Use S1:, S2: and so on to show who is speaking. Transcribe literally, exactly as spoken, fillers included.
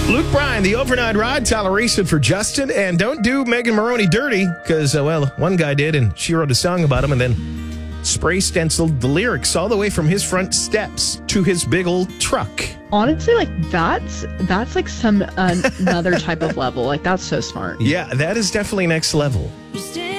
S1: Luke Bryan, the overnight ride, Tyler Reeson for Justin. And don't do Megan Maroney dirty, because, uh, well, one guy did, and she wrote a song about him, and then spray stenciled the lyrics all the way from his front steps to his big old truck.
S2: Honestly, like, that's that's like some uh, another type of level. Like, that's so smart.
S1: Yeah, that is definitely next level.